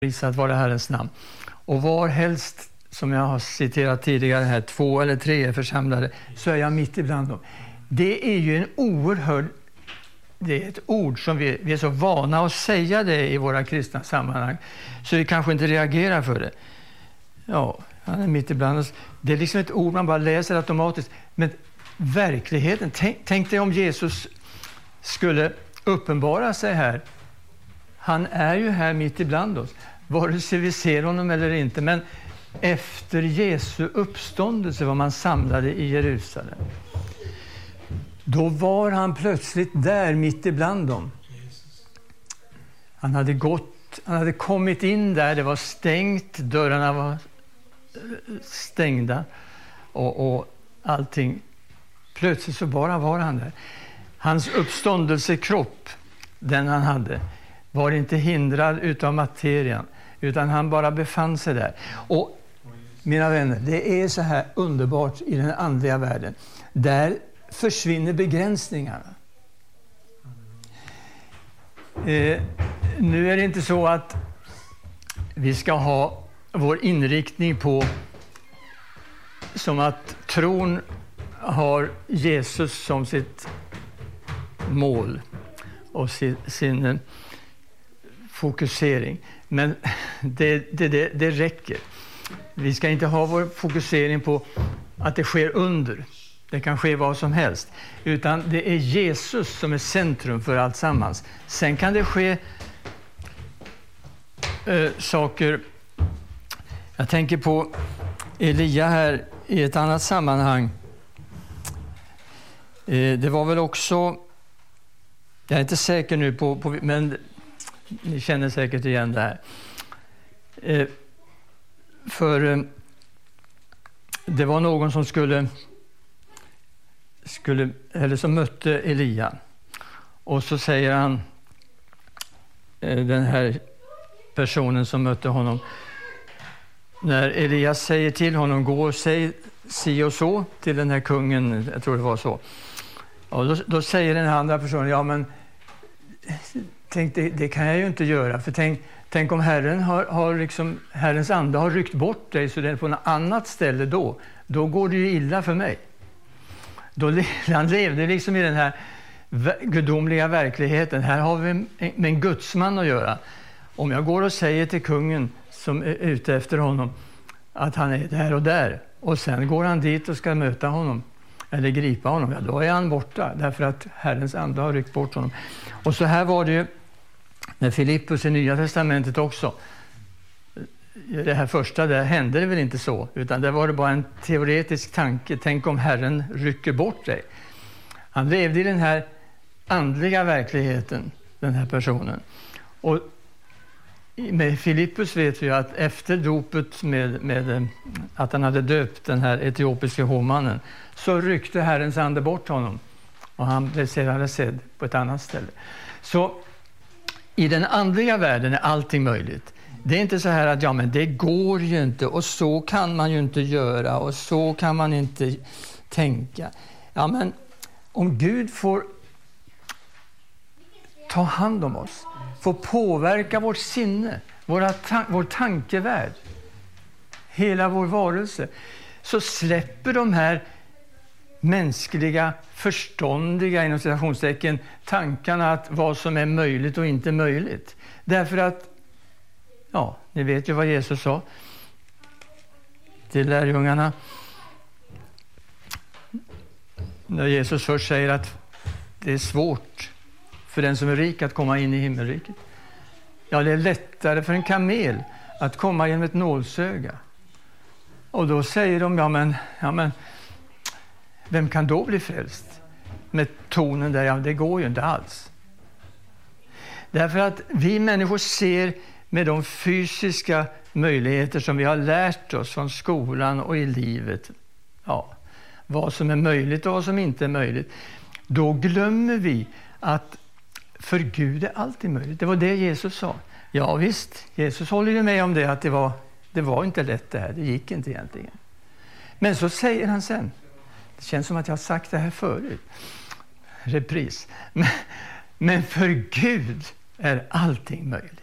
Prisat vare Herrens namn. Och var helst, som jag har citerat tidigare här, 2 eller 3 är församlade, så är jag mitt ibland dem. Det är ju det är ett ord som vi är så vana att säga det i våra kristna sammanhang, så vi kanske inte reagerar för det. Ja, han är mitt ibland oss. Det är liksom ett ord man bara läser automatiskt. Men verkligheten, tänk dig om Jesus skulle uppenbara sig här. Han är ju här mitt ibland oss, vare sig vi ser honom eller inte. Men efter Jesu uppståndelse var man samlade i Jerusalem. Då var han plötsligt där mitt ibland dem. Han hade kommit in där, det var stängt, dörrarna var stängda och allting. Plötsligt så bara var han där. Hans uppståndelsekropp, den han hade, var inte hindrad utav materian, utan han bara befann sig där. Och mina vänner, det är så här underbart i den andliga världen. Där försvinner begränsningarna. Nu är det inte så att vi ska ha vår inriktning på som att tron har Jesus som sitt mål och sin fokusering. Men det räcker. Vi ska inte ha vår fokusering på att det sker under. Det kan ske vad som helst. Utan det är Jesus som är centrum för allt sammans. Sen kan det ske saker. Jag tänker på Elia här i ett annat sammanhang. Det var väl också, jag är inte säker nu på men ni känner säkert igen det här. För det var någon som eller som mötte Elia. Och så säger han, den här personen som mötte honom, när Elias säger till honom, gå och säg si och så till den här kungen, jag tror det var så. Och då säger den andra personen, ja men tänk, det kan jag ju inte göra, för tänk om Herren har liksom, Herrens ande har ryckt bort dig så det är på något annat ställe, då går det ju illa för mig. Han levde liksom i den här gudomliga verkligheten. Här har vi med en gudsman att göra. Om jag går och säger till kungen som är ute efter honom att han är där och där, och sen går han dit och ska möta honom eller gripa honom, ja, då är han borta, därför att Herrens ande har ryckt bort honom. Och så här var det ju med Filippus i Nya testamentet också. Det här första, där hände det väl inte så, utan det var det bara en teoretisk tanke. Tänk om Herren rycker bort dig. Han levde i den här andliga verkligheten, den här personen. Och med Filippus vet vi att efter dopet med att han hade döpt den här etiopiska hovmannen, så ryckte Herrens ande bort honom. Och han blev sedan sedd på ett annat ställe. Så i den andliga världen är allting möjligt. Det är inte så här att ja, men det går ju inte, och så kan man ju inte göra, och så kan man inte tänka. Ja, men om Gud får ta hand om oss, får påverka vårt sinne, vår tankevärld, hela vår varelse, så släpper de här mänskliga, förståndiga inom citationstecken tankarna att vad som är möjligt och inte möjligt. Därför att, ja, ni vet ju vad Jesus sa till lärjungarna. När Jesus först säger att det är svårt för den som är rik att komma in i himmelriket. Ja, det är lättare för en kamel att komma genom ett nålsöga. Och då säger de, ja men vem kan då bli frälst? Med tonen där, ja, det går ju inte alls. Därför att vi människor ser med de fysiska möjligheter som vi har lärt oss från skolan och i livet, ja, vad som är möjligt och vad som inte är möjligt. Då glömmer vi att för Gud är alltid möjligt. Det var det Jesus sa. Ja visst, Jesus håller ju med om det, att det var inte lätt det här. Det gick inte egentligen. Men så säger han sen. Det känns som att jag har sagt det här förut. Repris. Men för Gud är allting möjligt.